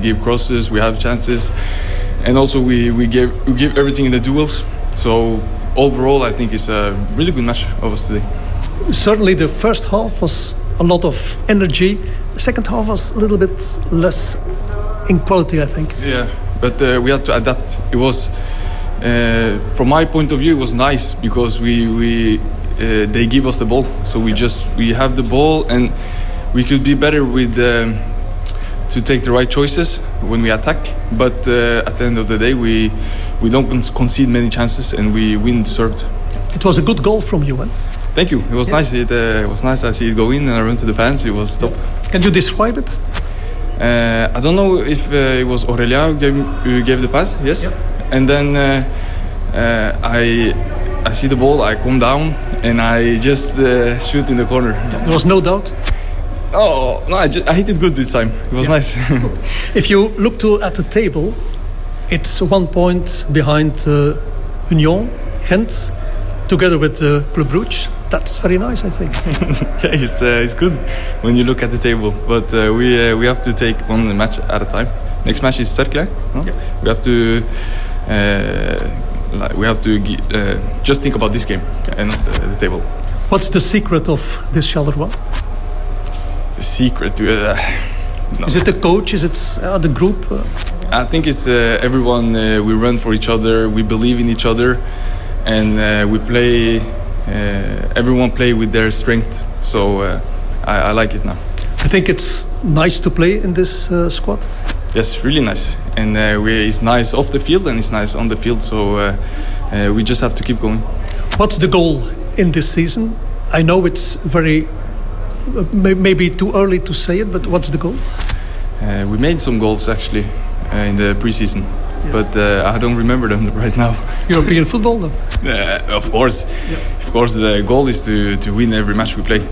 give crosses, we have chances, and also we give everything in the duels. So overall, I think it's a really good match of us today. Certainly the first half was a lot of energy. The second half was a little bit less in quality, I think. Yeah, but we had to adapt. It was, from my point of view, it was nice because they give us the ball. So we have the ball and we could be better with to take the right choices when we attack. But at the end of the day, we don't concede many chances and we win deserved. It was a good goal from you, huh? Thank you. It was nice. It was nice. I see it go in and I run to the fans. It was top. Can you describe it? I don't know if it was Aurelia who gave the pass. Yes. Yep. And then I see the ball. I come down and I just shoot in the corner. There was no doubt. Oh no! I hit it good this time. It was nice. If you look at the table, it's 1 point behind Union Gent, together with Club Brugge. That's very nice, I think. Yeah, it's good when you look at the table. But we have to take one match at a time. Next match is Cercle. No? Yeah. We have to just think about this game and not the table. What's the secret of this Charleroi? The secret? No. Is it the coach? Is it the group? I think it's everyone. We run for each other. We believe in each other, and we play. Everyone play with their strength. So I like it now. I think it's nice to play in this squad. Yes, really nice. And it's nice off the field and it's nice on the field. So we just have to keep going. What's the goal in this season? I know it's very maybe too early to say it, but what's the goal? We made some goals actually in the preseason. Yeah. But I don't remember them right now. European football, though? Of course. Yeah. Of course, the goal is to win every match we play.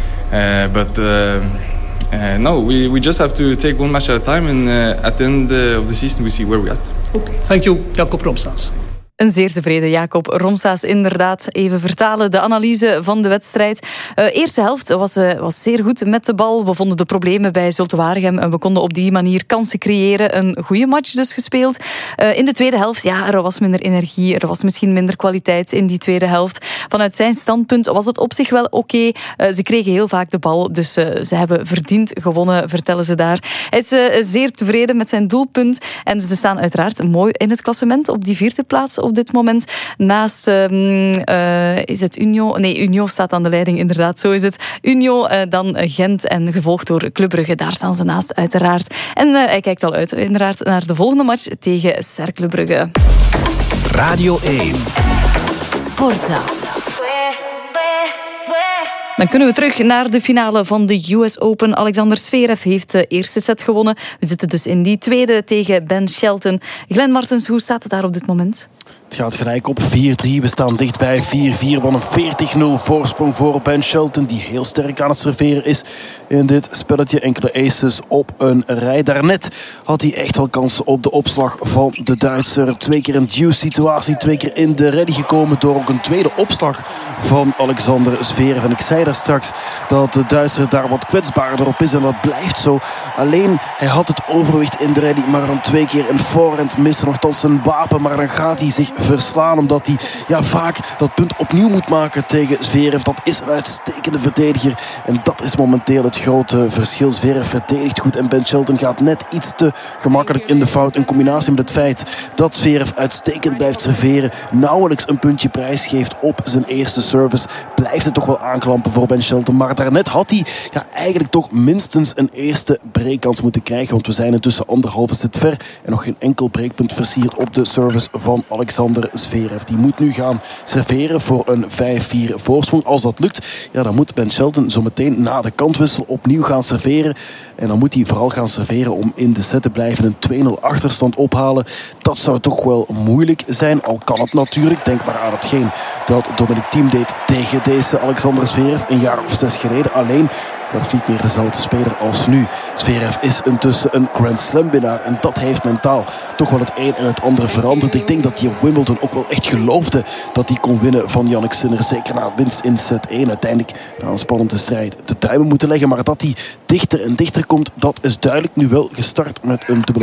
No, we just have to take one match at a time. And at the end of the season, we see where we're at. Okay. Thank you, Jacob Romsaas. Een zeer tevreden Jacob Romsaas, inderdaad. Even vertalen, de analyse van de wedstrijd. Eerste helft was zeer goed met de bal. We vonden de problemen bij Zulte Waregem en we konden op die manier kansen creëren. Een goede match dus gespeeld. In de tweede helft, ja, er was minder energie. Er was misschien minder kwaliteit in die tweede helft. Vanuit zijn standpunt was het op zich wel oké. Ze kregen heel vaak de bal, dus ze hebben verdiend gewonnen, vertellen ze daar. Hij is zeer tevreden met zijn doelpunt. En ze staan uiteraard mooi in het klassement op die 4e plaats op dit moment. Naast is het Union. Nee, Union staat aan de leiding, inderdaad. Zo is het. Union, dan Gent en gevolgd door Club Brugge. Daar staan ze naast, uiteraard. En hij kijkt al uit, inderdaad, naar de volgende match tegen Cercle Brugge. Radio 1. Sportza. Dan kunnen we terug naar de finale van de US Open. Alexander Zverev heeft de eerste set gewonnen. We zitten dus in die tweede tegen Ben Shelton. Glenn Martens, hoe staat het daar op dit moment? Het gaat gelijk op 4-3. We staan dichtbij 4-4. Wat een 40-0 voorsprong voor Ben Shelton, die heel sterk aan het serveren is in dit spelletje. Enkele aces op een rij. Daarnet had hij echt wel kansen op de opslag van de Duitser. 2 keer een deuce situatie, 2 keer in de ready gekomen door ook een tweede opslag van Alexander Zverev. En ik zei daar straks dat de Duitser daar wat kwetsbaarder op is en dat blijft zo. Alleen hij had het overwicht in de ready, maar dan 2 keer een forehand missen, nogthans zijn wapen, maar dan gaat hij zich verslaan, omdat hij vaak dat punt opnieuw moet maken tegen Zverev. Dat is een uitstekende verdediger en dat is momenteel het grote verschil. Zverev verdedigt goed en Ben Shelton gaat net iets te gemakkelijk in de fout. In combinatie met het feit dat Zverev uitstekend blijft serveren, nauwelijks een puntje prijs geeft op zijn eerste service, blijft het toch wel aanklampen voor Ben Shelton. Maar daarnet had hij eigenlijk toch minstens een eerste breakkans moeten krijgen, want we zijn intussen 1,5 set ver en nog geen enkel breakpunt versierd op de service van Alexander Zverev. Die moet nu gaan serveren voor een 5-4 voorsprong. Als dat lukt, dan moet Ben Shelton zo meteen na de kantwissel opnieuw gaan serveren. En dan moet hij vooral gaan serveren om in de set te blijven. Een 2-0 achterstand ophalen. Dat zou toch wel moeilijk zijn. Al kan het natuurlijk. Denk maar aan hetgeen dat Dominic Thiem deed tegen deze Alexander Zverev een jaar of 6 geleden. Alleen, dat is niet meer dezelfde speler als nu. Zverev is intussen een Grand Slam winnaar. En dat heeft mentaal toch wel het een en het andere veranderd. Ik denk dat hij op Wimbledon ook wel echt geloofde dat hij kon winnen van Jannik Sinner. Zeker na winst in set 1. Uiteindelijk na een spannende strijd de duimen moeten leggen. Maar dat hij dichter en dichter komt, dat is duidelijk. Nu wel gestart met een dubbele